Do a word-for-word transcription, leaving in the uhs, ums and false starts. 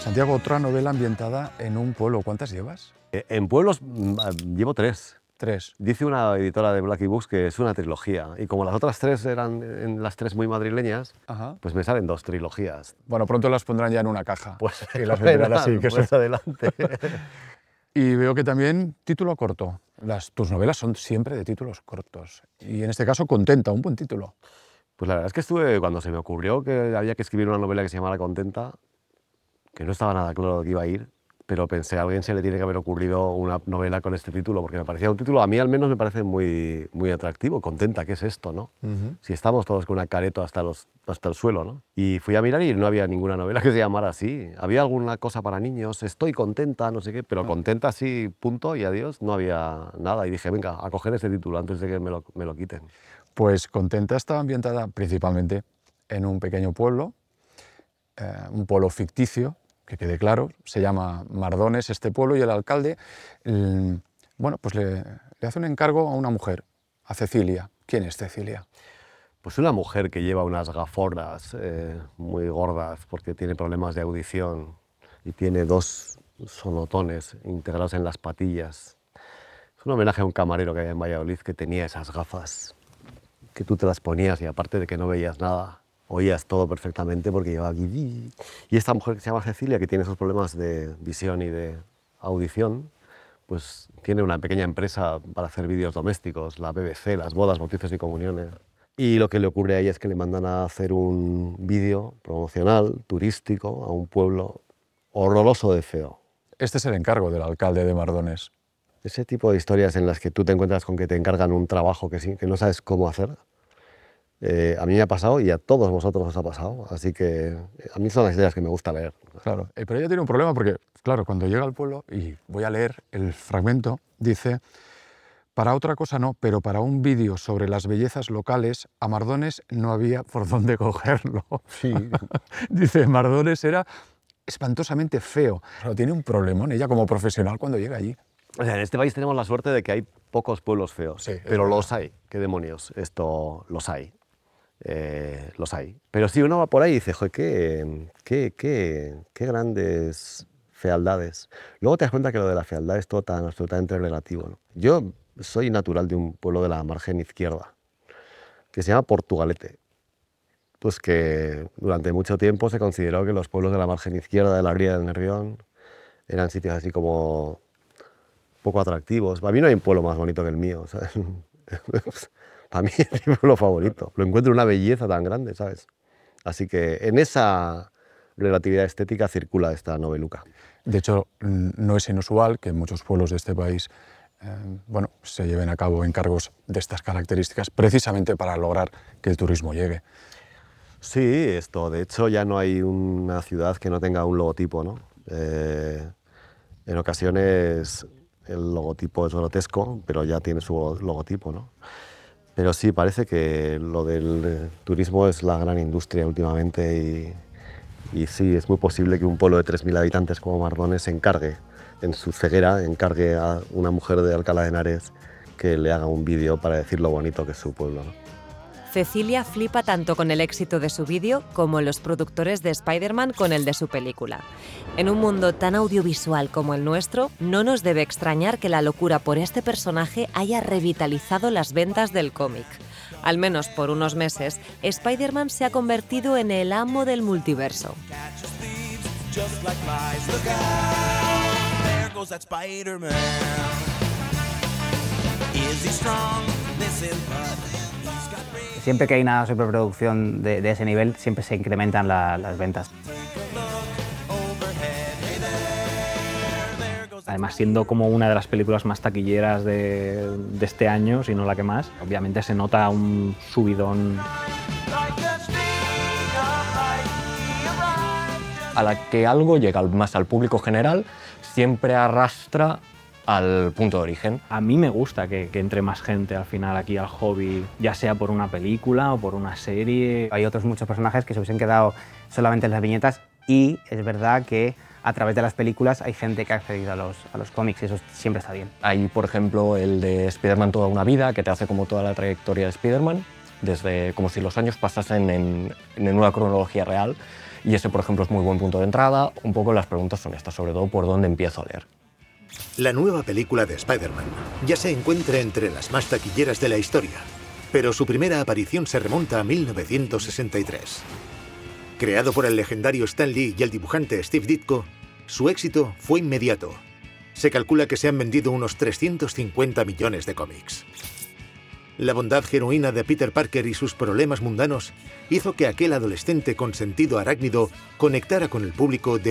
Santiago, otra novela ambientada en un pueblo. ¿Cuántas llevas? En pueblos llevo tres. Tres. Dice una editora de Blackie Books que es una trilogía, y como las otras tres eran en las tres muy madrileñas, Ajá. pues me salen dos trilogías. Bueno, pronto las pondrán ya en una caja. Pues y las meterán así, que pues son... adelante. Y veo que también título corto. Las, tus novelas son siempre de títulos cortos. Y en este caso, Contenta, un buen título. Pues la verdad es que estuve, cuando se me ocurrió que había que escribir una novela que se llamara Contenta, que no estaba nada claro que iba a ir, pero pensé, a alguien se le tiene que haber ocurrido una novela con este título, porque me parecía un título, a mí al menos me parece muy, muy atractivo. Contenta, ¿qué es esto, no? Uh-huh. Si estamos todos con una careto hasta, los, hasta el suelo, ¿no? Y fui a mirar y no había ninguna novela que se llamara así. Había alguna cosa para niños, estoy contenta, no sé qué, pero contenta así, punto y adiós, no había nada. Y dije, venga, a coger este título antes de que me lo, me lo quiten. Pues Contenta está ambientada principalmente en un pequeño pueblo, eh, un pueblo ficticio, que quede claro, se llama Mardones este pueblo, y el alcalde, el, bueno, pues le, le hace un encargo a una mujer, a Cecilia. ¿Quién es Cecilia? Pues una mujer que lleva unas gafordas eh, muy gordas porque tiene problemas de audición y tiene dos sonotones integrados en las patillas. Es un homenaje a un camarero que había en Valladolid que tenía esas gafas, que tú te las ponías y aparte de que no veías nada, oías todo perfectamente porque llevaba aquí. Y esta mujer que se llama Cecilia, que tiene esos problemas de visión y de audición, pues tiene una pequeña empresa para hacer vídeos domésticos, la B B C, las bodas, bautizos y comuniones. Y lo que le ocurre a ella es que le mandan a hacer un vídeo promocional, turístico, a un pueblo horroroso de feo. Este es el encargo del alcalde de Mardones. Ese tipo de historias en las que tú te encuentras con que te encargan un trabajo que, sí, que no sabes cómo hacer, eh, a mí me ha pasado y a todos vosotros os ha pasado. Así que a mí son las ideas que me gusta leer. Claro, eh, pero ella tiene un problema porque, claro, cuando llega al pueblo, y voy a leer el fragmento, dice: para otra cosa no, pero para un vídeo sobre las bellezas locales, a Mardones no había por dónde cogerlo. Sí. Dice, Mardones era espantosamente feo. Pero tiene un problemón ella como profesional cuando llega allí. O sea, en este país tenemos la suerte de que hay pocos pueblos feos, Sí, pero verdad. los hay. ¿Qué demonios? Esto los hay. Eh, los hay. Pero si uno va por ahí y dice, joder, qué, qué, qué, qué grandes fealdades. Luego te das cuenta que lo de la fealdad es todo tan absolutamente relativo, ¿no? Yo soy natural de un pueblo de la margen izquierda, que se llama Portugalete. Pues que durante mucho tiempo se consideró que los pueblos de la margen izquierda de la ría del Nervión eran sitios así como poco atractivos. Para mí no hay un pueblo más bonito que el mío, ¿sabes? Para mí es mi pueblo favorito. Lo encuentro una belleza tan grande, ¿sabes? Así que en esa relatividad estética circula esta noveluca. De hecho, no es inusual que en muchos pueblos de este país eh, bueno, se lleven a cabo encargos de estas características precisamente para lograr que el turismo llegue. Sí, esto. De hecho, ya no hay una ciudad que no tenga un logotipo, ¿no? Eh, en ocasiones el logotipo es grotesco, pero ya tiene su logotipo, ¿no? Pero sí, parece que lo del turismo es la gran industria últimamente y, y sí, es muy posible que un pueblo de tres mil habitantes como Mardones se encargue, en su ceguera, encargue a una mujer de Alcalá de Henares que le haga un vídeo para decir lo bonito que es su pueblo, ¿no? Cecilia flipa tanto con el éxito de su vídeo como los productores de Spider-Man con el de su película. En un mundo tan audiovisual como el nuestro, no nos debe extrañar que la locura por este personaje haya revitalizado las ventas del cómic. Al menos por unos meses, Spider-Man se ha convertido en el amo del multiverso. Siempre que hay una superproducción de, de ese nivel, siempre se incrementan la, las ventas. Además, siendo como una de las películas más taquilleras de, de este año, si no la que más, obviamente se nota un subidón. A la que algo llega más al público general, siempre arrastra al punto de origen. A mí me gusta que, que entre más gente al final aquí al hobby, ya sea por una película o por una serie. Hay otros muchos personajes que se hubiesen quedado solamente en las viñetas y es verdad que a través de las películas hay gente que ha accedido a los, a los cómics y eso siempre está bien. Hay, por ejemplo, el de Spider-Man Toda una vida, que te hace como toda la trayectoria de Spider-Man, desde como si los años pasasen en, en una cronología real. y ese, por ejemplo, es muy buen punto de entrada. Un poco las preguntas son estas, sobre todo por dónde empiezo a leer. La nueva película de Spider-Man ya se encuentra entre las más taquilleras de la historia, pero su primera aparición se remonta a mil novecientos sesenta y tres. Creado por el legendario Stan Lee y el dibujante Steve Ditko, su éxito fue inmediato. Se calcula que se han vendido unos trescientos cincuenta millones de cómics. La bondad genuina de Peter Parker y sus problemas mundanos hizo que aquel adolescente con sentido arácnido conectara con el público de